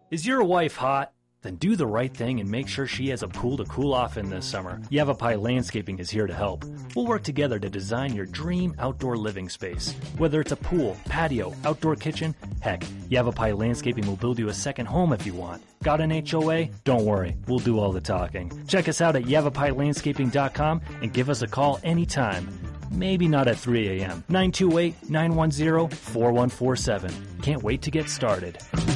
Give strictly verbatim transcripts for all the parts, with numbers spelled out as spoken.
Is your wife hot? Then do the right thing and make sure she has a pool to cool off in this summer. Yavapai Landscaping is here to help. We'll work together to design your dream outdoor living space. Whether it's a pool, patio, outdoor kitchen, heck, Yavapai Landscaping will build you a second home if you want. Got an H O A? Don't worry, we'll do all the talking. Check us out at yavapai landscaping dot com and give us a call anytime. Maybe not at three a.m. nine two eight, nine one zero, four one four seven. Can't wait to get started.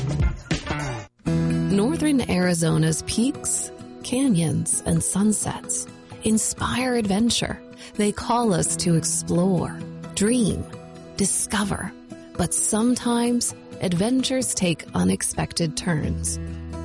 Northern Arizona's peaks, canyons, and sunsets inspire adventure. They call us to explore, dream, discover. But sometimes adventures take unexpected turns.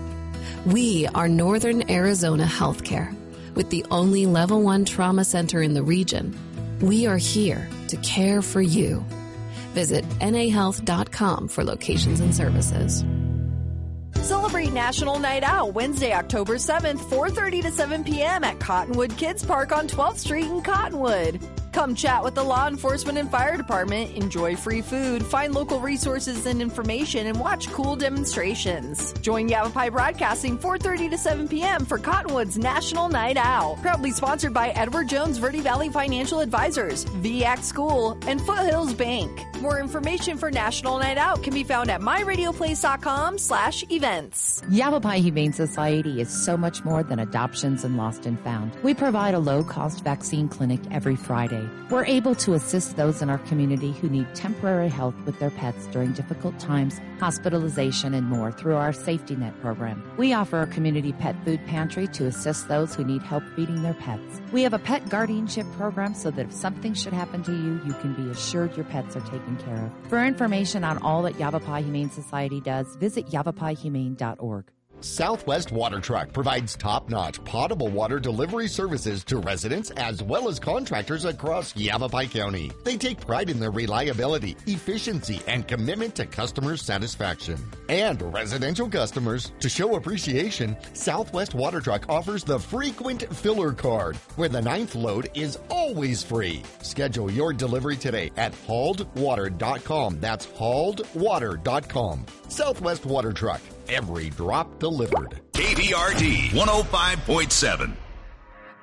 We are Northern Arizona Healthcare. With the only level one trauma center in the region, we are here to care for you. Visit N A health dot com for locations and services. Celebrate National Night Out Wednesday, October seventh, four thirty to seven p.m. at Cottonwood Kids Park on twelfth Street in Cottonwood. Come chat with the law enforcement and fire department, enjoy free food, find local resources and information, and watch cool demonstrations. Join Yavapai Broadcasting four thirty to seven p.m. for Cottonwood's National Night Out. Proudly sponsored by Edward Jones Verde Valley Financial Advisors, V A C School, and Foothills Bank. More information for National Night Out can be found at my radio place dot com slash events. Yavapai Humane Society is so much more than adoptions and lost and found. We provide a low-cost vaccine clinic every Friday. We're able to assist those in our community who need temporary help with their pets during difficult times, hospitalization, and more through our Safety Net program. We offer a community pet food pantry to assist those who need help feeding their pets. We have a pet guardianship program so that if something should happen to you, you can be assured your pets are taken care of. For information on all that Yavapai Humane Society does, visit yavapai humane dot org. Southwest Water Truck provides top-notch potable water delivery services to residents as well as contractors across Yavapai County. They take pride in their reliability, efficiency, and commitment to customer satisfaction. And residential customers, to show appreciation, Southwest Water Truck offers the Frequent Filler Card, where the ninth load is always free. Schedule your delivery today at hauled water dot com. That's hauled water dot com. Southwest Water Truck. Every drop delivered. K B R D one oh five point seven.